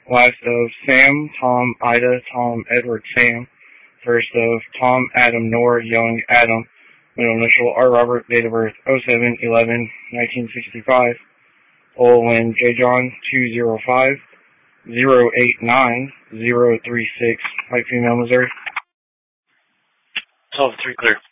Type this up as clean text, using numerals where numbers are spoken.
Last of Sam, Tom, Ida, Tom, Edward, Sam. First of Tom, Adam, Nora, Young, Adam. Middle initial R. Robert, date of birth 07/11/1965. Olin J. John 205-089-036. White female, Missouri. 12-3 clear.